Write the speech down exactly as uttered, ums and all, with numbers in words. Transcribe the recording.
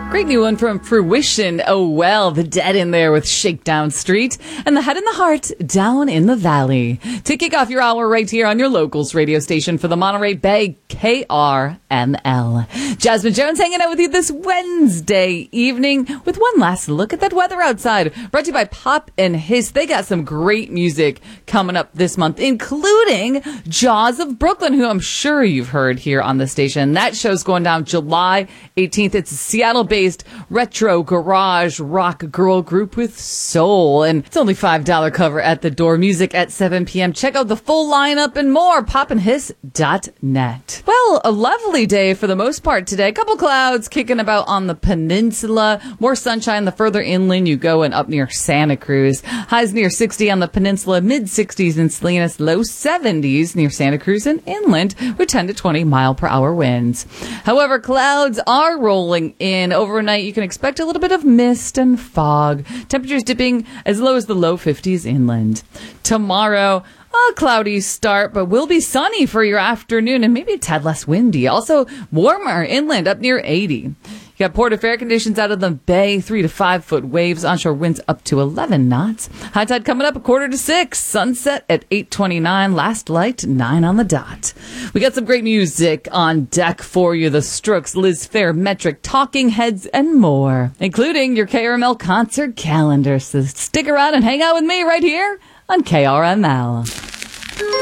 Great new one from Fruition. Oh, well, the Dead in there with Shakedown Street and the Head and the Heart Down in the Valley. To kick off your hour right here on your locals radio station for the Monterey Bay, K R M L. Jasmine Jones hanging out with you this Wednesday evening with one last look at that weather outside. Brought to you by Pop and Hiss. They got some great music coming up this month, including Jaws of Brooklyn, who I'm sure you've heard here on the station. That show's going down July eighteenth. It's a Seattle-based retro garage rock girl group with soul, and it's only five dollars cover at the door. Music at seven p.m. Check out the full lineup and more, pop and hiss dot net. Well, a lovely day for the most part today. A couple clouds kicking about on the peninsula, more sunshine the further inland you go and up near Santa Cruz. Highs near sixty on the peninsula, mid sixties in Salinas, low seventies near Santa Cruz and inland with ten to twenty mile per hour winds. However, clouds are rolling in. Overnight, you can expect a little bit of mist and fog. Temperatures dipping as low as the low fifties inland. Tomorrow, a cloudy start, but will be sunny for your afternoon and maybe a tad less windy. Also warmer inland up near eighty. You got port of fair conditions out of the bay, three to five foot waves, onshore winds up to eleven knots. High tide coming up a quarter to six, sunset at eight twenty-nine, last light nine on the dot. We got some great music on deck for you. The Strokes, Liz Phair, Metric, Talking Heads, and more, including your K R M L concert calendar. So stick around and hang out with me right here on K R M L.